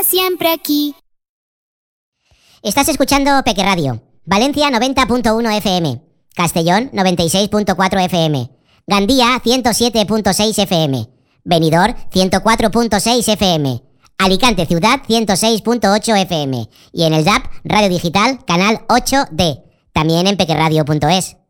siempre aquí. Estás escuchando Peque Radio. Valencia 90.1 FM. Castellón 96.4 FM. Gandía 107.6 FM. Benidorm 104.6 FM. Alicante Ciudad 106.8 FM. Y en el DAB, Radio Digital, canal 8D. También en pequeradio.es.